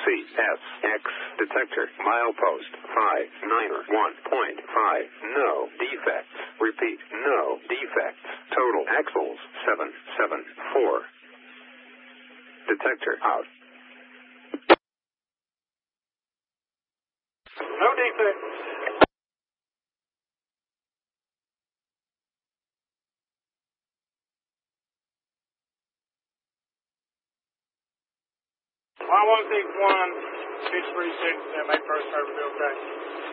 CSX detector. Milepost 591.5. No defects. Repeat, no defects. Total axles 774. Detector out. No defects. Y161, 636, make first service, okay.